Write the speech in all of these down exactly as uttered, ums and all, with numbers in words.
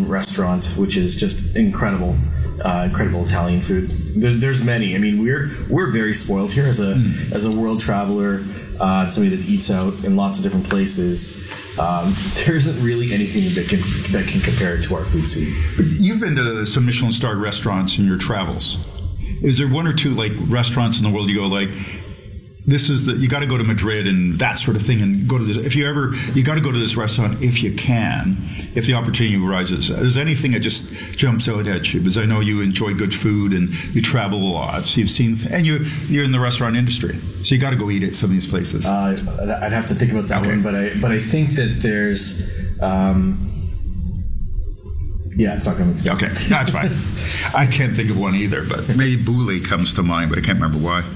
One restaurant, which is just incredible, uh, incredible Italian food. There, there's many. I mean, we're we're very spoiled here as a mm. as a world traveler, uh, somebody that eats out in lots of different places. Um, there isn't really anything that can that can compare to our food scene. You've been to some Michelin-starred restaurants in your travels. Is there one or two like restaurants in the world you go like, this is the you got to go to Madrid and that sort of thing, and go to this. If you ever you got to go to this restaurant if you can, if the opportunity arises. Is there anything that just jumps out at you? Because I know you enjoy good food and you travel a lot, so you've seen th- and you you're in the restaurant industry, so you got to go eat at some of these places. Uh, I'd have to think about that okay. one, but I but I think that there's. Um, Yeah, it's not coming to me. Okay, that's fine. I can't think of one either, but maybe Bouley comes to mind, but I can't remember why.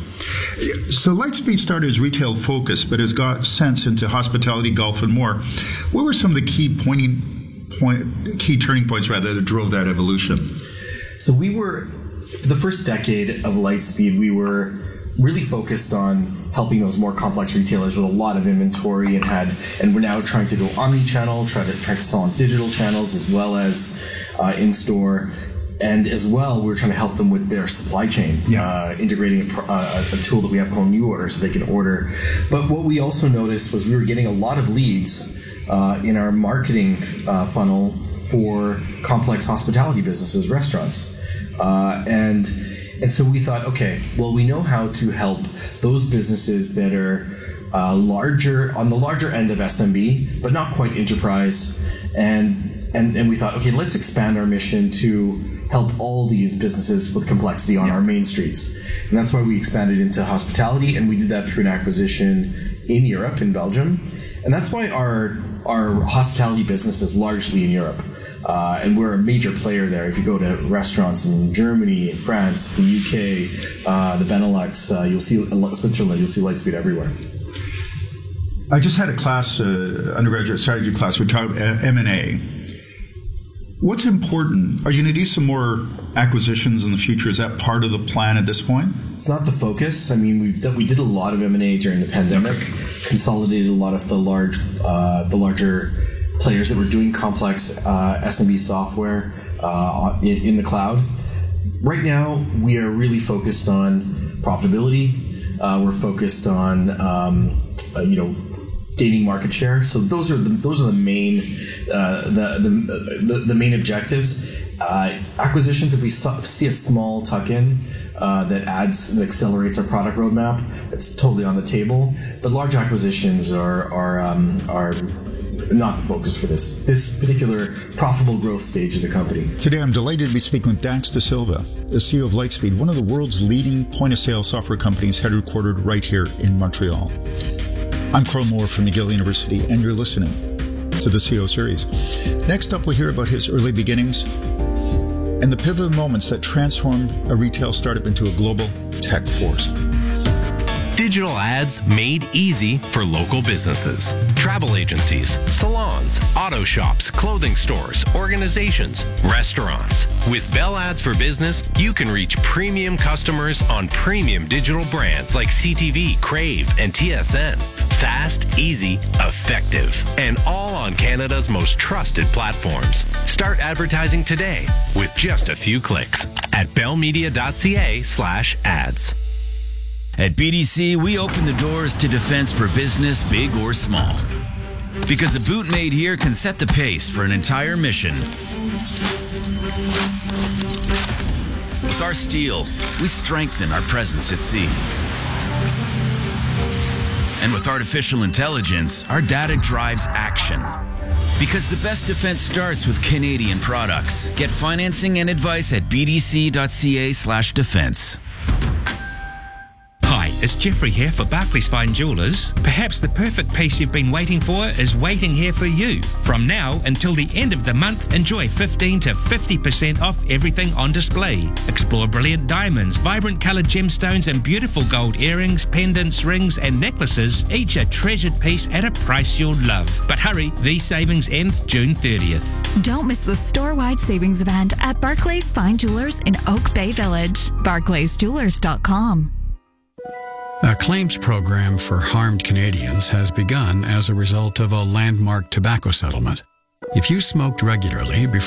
So Lightspeed started as retail focused, but has got sense into hospitality, golf, and more. What were some of the key pointing point, key turning points rather that drove that evolution? So we were, for the first decade of Lightspeed, we were really focused on helping those more complex retailers with a lot of inventory, and had, and we're now trying to go omni-channel, try to try to sell on digital channels as well as uh, in store, and as well we're trying to help them with their supply chain, yeah. uh, integrating a, uh, a tool that we have called New Order so they can order. But what we also noticed was we were getting a lot of leads uh, in our marketing uh, funnel for complex hospitality businesses, restaurants, uh, and. And so we thought, okay, well, we know how to help those businesses that are uh, larger, on the larger end of S M B, but not quite enterprise. And, and and we thought, okay, let's expand our mission to help all these businesses with complexity on yeah. our main streets. And that's why we expanded into hospitality, and we did that through an acquisition in Europe, in Belgium. And that's why our our hospitality business is largely in Europe. Uh, and we're a major player there. If you go to restaurants in Germany, France, the U K, uh, the Benelux, uh, you'll see Switzerland, you'll see Lightspeed everywhere. I just had a class, uh, undergraduate strategy class, we talked about M and A. What's important? Are you going to do some more acquisitions in the future? Is that part of the plan at this point? It's not the focus. I mean, we've done, we did a lot of M and A during the pandemic, consolidated a lot of the large, uh, the larger players that were doing complex uh, S M B software uh, in, in the cloud. Right now, we are really focused on profitability. Uh, we're focused on um, uh, you know gaining market share. So those are the those are the main uh, the, the the the main objectives. Uh, acquisitions, if we see a small tuck-in uh, that adds that accelerates our product roadmap, it's totally on the table. But large acquisitions are are um, are not the focus for this this particular profitable growth stage of the company. Today, I'm delighted to be speaking with Dax Dasilva, the C E O of Lightspeed, one of the world's leading point-of-sale software companies headquartered right here in Montreal. I'm Carl Moore from McGill University, and you're listening to the C E O Series. Next up, we'll hear about his early beginnings and the pivotal moments that transformed a retail startup into a global tech force. Digital ads made easy for local businesses. Travel agencies, salons, auto shops, clothing stores, organizations, restaurants. With Bell Ads for Business, you can reach premium customers on premium digital brands like C T V, Crave, and T S N. Fast, easy, effective, and all on Canada's most trusted platforms. Start advertising today with just a few clicks at bellmedia.ca slash ads. At B D C, we open the doors to defense for business, big or small. Because a boot made here can set the pace for an entire mission. With our steel, we strengthen our presence at sea. And with artificial intelligence, our data drives action. Because the best defense starts with Canadian products. Get financing and advice at bdc.ca slash defense. Hi, it's Jeffrey here for Barclays Fine Jewelers. Perhaps the perfect piece you've been waiting for is waiting here for you. From now until the end of the month, enjoy fifteen to fifty percent off everything on display. Explore brilliant diamonds, vibrant coloured gemstones and beautiful gold earrings, pendants, rings and necklaces, each a treasured piece at a price you'll love. But hurry, these savings end June thirtieth. Don't miss the store-wide savings event at Barclays Fine Jewelers in Oak Bay Village. barclays jewelers dot com. A claims program for harmed Canadians has begun as a result of a landmark tobacco settlement. If you smoked regularly before